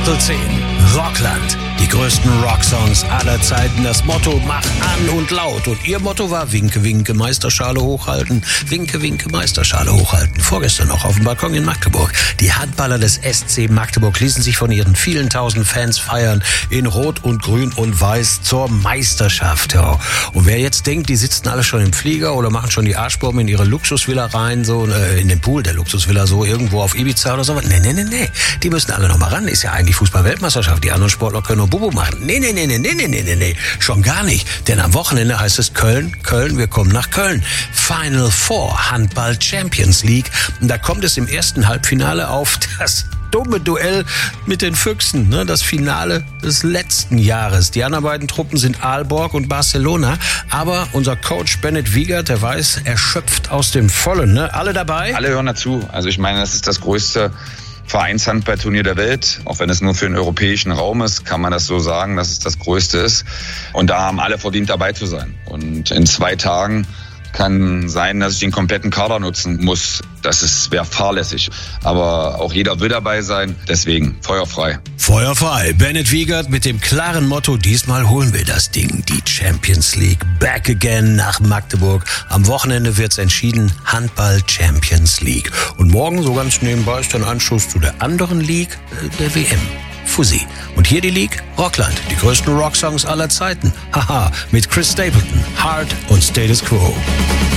Viertel 10. Rockland. Die größten Rocksongs aller Zeiten. Das Motto: Mach an und laut. Und ihr Motto war: Winke, winke, Meisterschale hochhalten. Winke, winke, Meisterschale hochhalten. Vorgestern noch auf dem Balkon in Magdeburg. Die Handballer des SC Magdeburg ließen sich von ihren vielen tausend Fans feiern. In Rot und Grün und Weiß zur Meisterschaft. Ja. Und wer jetzt denkt, die sitzen alle schon im Flieger oder machen schon die Arschbomben in ihre Luxusvilla rein, so in den Pool der Luxusvilla, so irgendwo auf Ibiza oder so. Nee. Die müssen alle noch mal ran. Ist ja eigentlich Fußball-Weltmeisterschaft. Die anderen Sportler können nur Bubu machen. Nee. Schon gar nicht. Denn am Wochenende heißt es Köln, wir kommen nach Köln. Final Four, Handball Champions League. Und da kommt es im ersten Halbfinale auf das dumme Duell mit den Füchsen, ne? Das Finale des letzten Jahres. Die anderen beiden Truppen sind Aalborg und Barcelona. Aber unser Coach Bennett Wiegert, der weiß, er schöpft aus dem Vollen. Ne? Alle dabei? Alle hören dazu. Also ich meine, das ist das größte Vereinshandballturnier der Welt. Auch wenn es nur für den europäischen Raum ist, kann man das so sagen, dass es das größte ist. Und da haben alle verdient, dabei zu sein. Und in 2 Tagen kann sein, dass ich den kompletten Kader nutzen muss. Das wäre fahrlässig. Aber auch jeder will dabei sein. Deswegen feuerfrei. Feuerfrei. Bennett Wiegert mit dem klaren Motto: Diesmal holen wir das Ding. Die Champions League. Back again nach Magdeburg. Am Wochenende wird's entschieden. Handball Champions League. Und morgen, so ganz nebenbei, ist dann Anschluss zu der anderen League, der WM. Fussi. Und hier die League Rockland. Die größten Rocksongs aller Zeiten. Haha, mit Chris Stapleton, Heart und Status Quo.